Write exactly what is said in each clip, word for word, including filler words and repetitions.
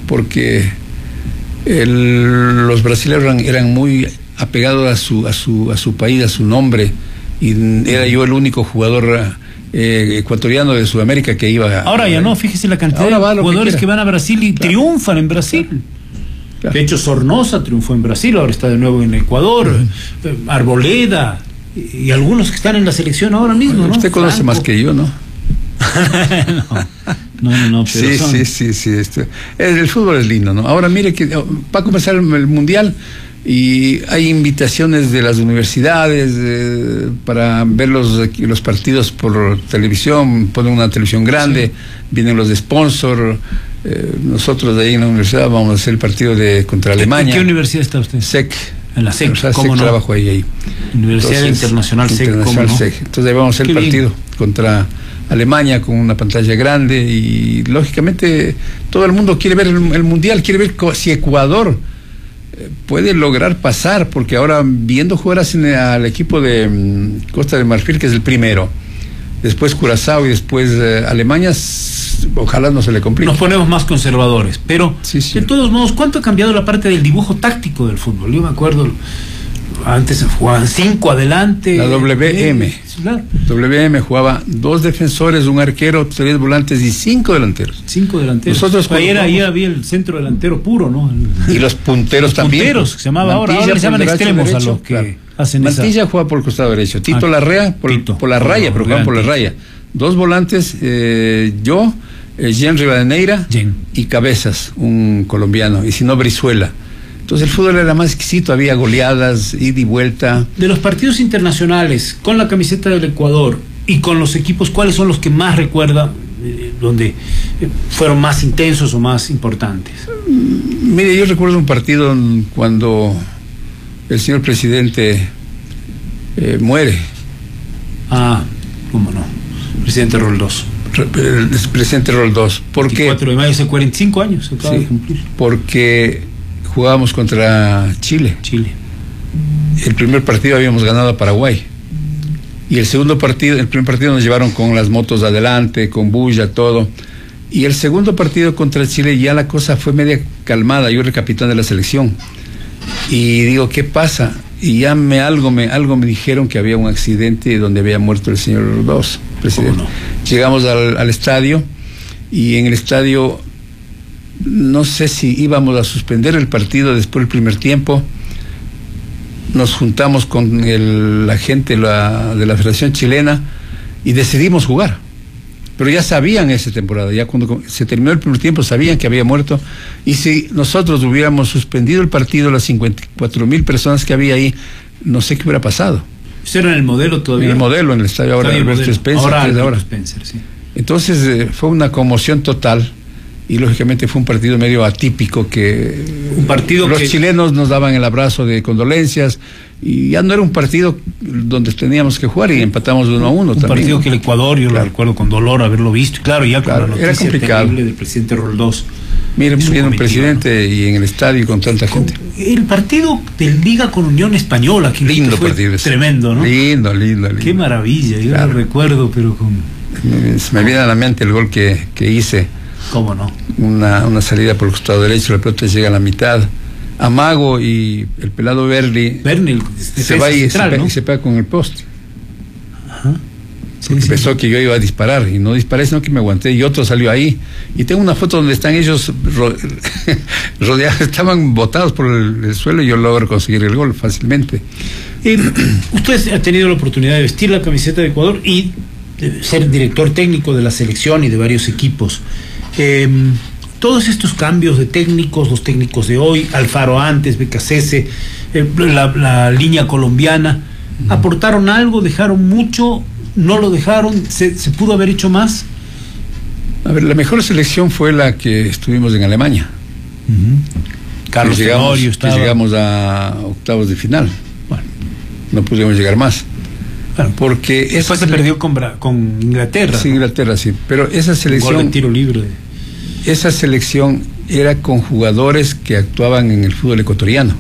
porque el, los brasileños eran, eran muy apegados a su, a su, a su país, a su nombre, y era yo el único jugador eh, ecuatoriano de Sudamérica que iba. Ahora a, ya no, fíjese la cantidad de jugadores que, que van a Brasil y claro. triunfan en Brasil. Claro. Claro. De hecho, Sornosa triunfó en Brasil, ahora está de nuevo en Ecuador, uh-huh. Arboleda y, y algunos que están en la selección ahora mismo, ¿no? Usted conoce Franco. Más que yo, ¿no? no, no, no, pero sí, son... sí, sí, sí, este, el, el fútbol es lindo, ¿no? Ahora mire que va a comenzar el, el mundial y hay invitaciones de las universidades eh, para ver los, los partidos por televisión, ponen una televisión grande, sí. Vienen los de sponsor. Eh, nosotros de ahí en la universidad vamos a hacer el partido de contra Alemania. ¿En qué universidad está usted? S E C. En la S E C, ¿cómo no? Trabajo ahí, ahí. Universidad Entonces, Internacional S E C, Internacional ¿cómo no? S E C. Entonces ahí vamos a hacer qué el partido bien. Contra Alemania con una pantalla grande y lógicamente todo el mundo quiere ver el, el mundial, quiere ver si Ecuador eh, puede lograr pasar, porque ahora viendo jugar al equipo de um, Costa de Marfil, que es el primero, después Curazao y después eh, Alemania, ojalá no se le complique. Nos ponemos más conservadores, pero sí, sí. de todos modos, ¿cuánto ha cambiado la parte del dibujo táctico del fútbol? Yo me acuerdo, antes jugaban cinco adelante. La W M. Claro. W M jugaba dos defensores, un arquero, tres volantes y cinco delanteros. Cinco delanteros. Nosotros ayer, ayer había el centro delantero puro, ¿no? El, y los punteros los también. Punteros, que se llamaba ahora. Ahora le llaman extremos derecho, a los que claro. hacen Mantilla esa... juega por el costado derecho. Tito ah, Larrea por, Tito, por la raya, pero juegan por la raya. Dos volantes, eh, yo, eh, Jean Rivadeneira Jean. y Cabezas, un colombiano, y si no Brizuela. Entonces el fútbol era más exquisito, había goleadas, ida y vuelta. De los partidos internacionales, con la camiseta del Ecuador y con los equipos, ¿cuáles son los que más recuerda, eh, donde eh, fueron más intensos o más importantes? Mm, mire, yo recuerdo un partido cuando el señor presidente eh, muere. Ah, cómo no. Presidente Roldós. El presidente Roldós. ¿Por qué? veinticuatro de mayo, hace cuarenta y cinco años se acaba sí, de cumplir. Porque jugábamos contra Chile. Chile. El primer partido habíamos ganado a Paraguay. Y el segundo partido, el primer partido nos llevaron con las motos adelante, con bulla, todo. Y el segundo partido contra Chile ya la cosa fue media calmada. Yo era el capitán de la selección. Y digo, ¿qué pasa? Y ya me algo me algo me dijeron que había un accidente donde había muerto el señor Roldós, presidente. No? Llegamos al, al estadio y en el estadio no sé si íbamos a suspender el partido después del primer tiempo. Nos juntamos con el, la gente la, de la Federación Chilena y decidimos jugar. Pero ya sabían esa temporada, ya cuando se terminó el primer tiempo sabían que había muerto, y si nosotros hubiéramos suspendido el partido, las cincuenta y cuatro mil personas que había ahí, no sé qué hubiera pasado. ¿Eso era en el modelo todavía? En el modelo, en el estadio ahora de Alberto Spencer. Ahora Alberto Spencer, sí. Entonces eh, fue una conmoción total. Y lógicamente fue un partido medio atípico que un partido los que... chilenos nos daban el abrazo de condolencias y ya no era un partido donde teníamos que jugar y empatamos uno a uno un también. Un partido que el Ecuador, yo claro. lo recuerdo con dolor haberlo visto, claro, ya claro, con la noticia era complicado. terrible del presidente Roldós. Mire, viene un presidente, ¿no? Y en el estadio con tanta gente. El partido de Liga con Unión Española, que lindo fue partido, tremendo, ¿no? Lindo, lindo, lindo. Qué maravilla, yo claro. lo recuerdo, pero con... Me, me viene a la mente el gol que, que hice. ¿Cómo no? Una, una salida por el costado derecho, la pelota llega a la mitad. Amago y el pelado Berli. Berli, se va y central, se, pega, ¿no? y se pega con el poste. Ajá. Sí, Porque sí. pensó que yo iba a disparar y no disparé, sino que me aguanté y otro salió ahí. Y tengo una foto donde están ellos ro rodeados, estaban botados por el, el suelo y yo logro conseguir el gol fácilmente. Eh, usted ha tenido la oportunidad de vestir la camiseta de Ecuador y de ser director técnico de la selección y de varios equipos. Eh, todos estos cambios de técnicos, los técnicos de hoy, Alfaro antes, Becasese, eh, la, la línea colombiana, uh-huh. ¿aportaron algo? ¿Dejaron mucho? ¿No lo dejaron? ¿Se, se pudo haber hecho más? A ver, la mejor selección fue la que estuvimos en Alemania. Uh-huh. Carlos que llegamos, Tenorio estaba... que llegamos a octavos de final. Bueno, no pudimos llegar más. Claro, porque después se perdió con, con Inglaterra. Sí, Inglaterra, sí. Pero esa selección... Gol de tiro libre. Esa selección era con jugadores que actuaban en el fútbol ecuatoriano.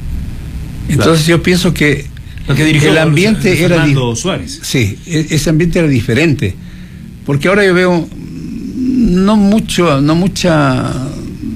Entonces claro. yo pienso que, que el ambiente Luis, era... Fernando Suárez. Sí, ese ambiente era diferente. Porque ahora yo veo no mucho, no mucha